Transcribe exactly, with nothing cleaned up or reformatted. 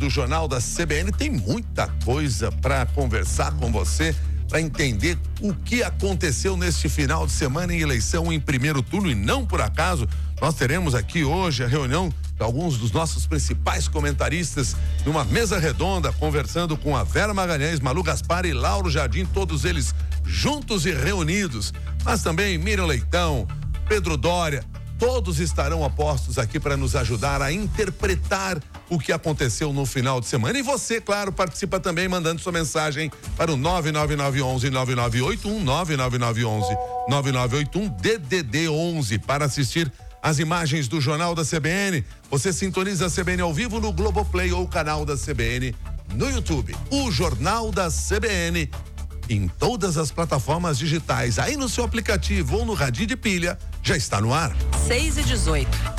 do Jornal da C B N. Tem muita coisa para conversar com você, para entender o que aconteceu neste final de semana em eleição em primeiro turno. E não por acaso, nós teremos aqui hoje a reunião de alguns dos nossos principais comentaristas numa mesa redonda, conversando com a Vera Magalhães, Malu Gaspar e Lauro Jardim, todos eles juntos e reunidos. Mas também Miriam Leitão, Pedro Doria, todos estarão apostos aqui para nos ajudar a interpretar o que aconteceu no final de semana. E você, claro, participa também mandando sua mensagem para o nove nove nove um um nove nove oito um, nove nove nove um um nove nove oito um, D D D onze, para assistir as imagens do Jornal da C B N. Você sintoniza a C B N ao vivo no Globoplay ou canal da C B N no YouTube. O Jornal da C B N em todas as plataformas digitais, aí no seu aplicativo ou no radinho de pilha, já está no ar. seis e dezoito.